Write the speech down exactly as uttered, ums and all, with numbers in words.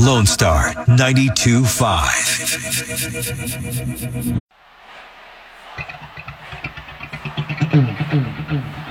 Lone Star ninety-two point five. Mm, mm, mm.